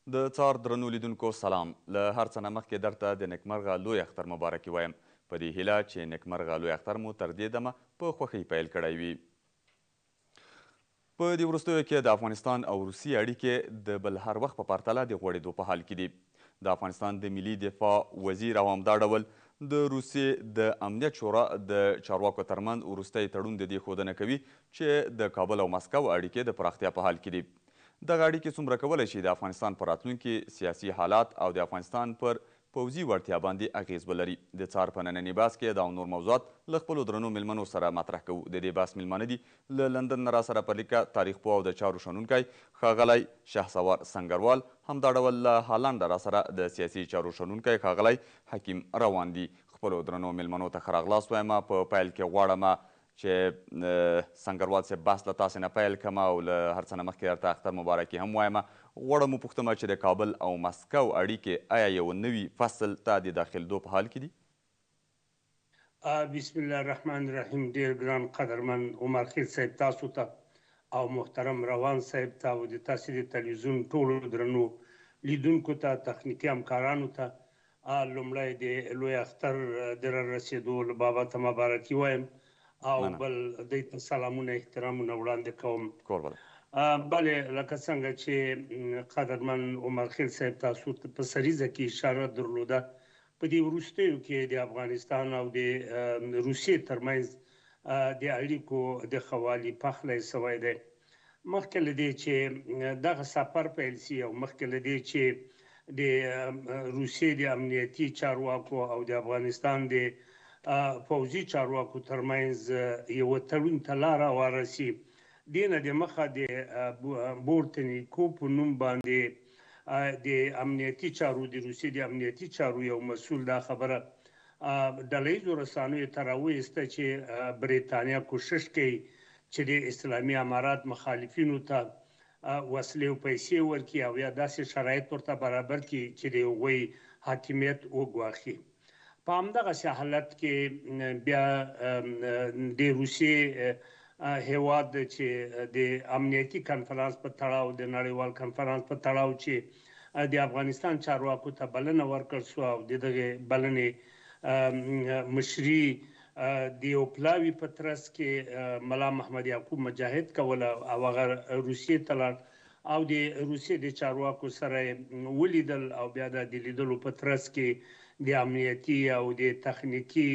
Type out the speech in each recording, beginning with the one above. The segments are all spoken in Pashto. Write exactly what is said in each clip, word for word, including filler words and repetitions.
د څار درنو لیدونکو سلام. له هر څه نه مخکې درته د نیکمرغه لوی اختر مبارکي وایم، په دې هیله چې نیکمرغه لوی اختر مو تر دې دمه په خوښۍ پیل کړی وي. په دې وروستیو کې د افغانستان او روسیې اړیکې د بل هر وخت په پرتله د غوړېدو په حال کې دي. د افغانستان د ملي دفاع وزیر او همدا ډول د روسیې د امنیت شورا د چارواکو ترمنځ وروستی تړون د دې ښودنه کوي چې د کابل او مسکو اړیکې د پراختیا په حال کې دي. دغه اړیکې څومره کولی شي د افغانستان په راتلونکي سیاسي حالات او د افغانستان پر پوځي وړتیا باندې اغیز ولري. د څار په ننني بحث کې دا او نور موضوعات له خپلو درنو میلمنو سره مطرح کوو. د دې بحث میلمانه دي له لندن نه راسره په لیکه تاریخ پوه او د چارو شنونکی ښاغلی شهسوار سنګروال، همدا ډول له هالنډه راسره د سیاسي چارو شنونکی ښاغلی حکیم روان دي. خپلو درنو میلمنو ته ښه راغلاست وایم. په پیل کې غواړم چې سنګروال صاحب بحث له تاسې نه پیل کړم او له هر څه نه مخکې درته اختر مبارکي هم وایم. غواړم وپوښتم چې د کابل او مسکو اړیکې آیا یو نوي فصل ته د داخلېدو په حال کې دي؟ بسم الله الرحمن الرحیم. ډېر ګران قدرمن عمر خیل صاحب تاسو ته او محترم روان صاحب ته او د تاسې د تلویزیون ټولو درنو لیدونکو ته، تخنیکي همکارانو ته لومړی د لوی اختر د رارسېدو له بابته مبارکي وایم او بل دوی ته سلامونه احترامونه وړاندې کوم. بلې لکه څنګه چې قدرمن عمر خیل صاحب تاسو ته په سریزه کې اشاره درلوده، په دې وروستیو کې د افغانستان او د روسیې ترمنځ د اړیکو د ښه والي پخلی سوی دی. مخکې له دې چې دغه سفر پیل سي او مخکې له دې چې د روسیې د امنیتي چارواکو او د افغانستان د پوځي چارواکو ترمنځ یو تړون ته لاره هواره سي، دې نه دمخه د بورتنیکو په نوم باندې د امنیتي چارو د روسیې د امنیتي چارو یو مسؤل دا خبره ډلهییزو رسنیو ته راوویسته چې بریتانیا کوشش کوي چې د اسلامي امارات مخالفینو ته وسلې او پیسې ورکړي او یا داسې شرایط ورته برابر کړي چې د هغوی حاکمیت وګواښي. په همدغسې حالت کې بیا د روسیې هیواد چې د امنیتي کنفرانس په تړاو د نړیوال کنفرانس په تړاو چې د افغانستان چارواکو ته بلنه ورکړل سوه او د دغې بلنې مشري د یو پلاوي په ترڅ کې ملا محمد یعقوب مجاهد کوله او هغه روسیې ته لاړ او د روسیې د چارواکو سره ولیدل او بیا د لیدلو په ترڅ کې د امنیتي او د تخنیکي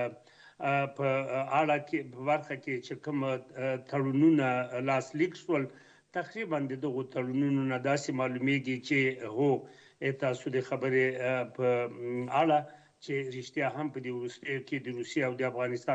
په اړه کې په برخه کې چې کوم تړونونه لاسلیک شول، تقریبا د دغو تړونونو نه داسې معلومیږي چې هو تاسو د خبرې په اړه چې رښتیا هم په دې وروستیو کې د روسیې او د افغانستان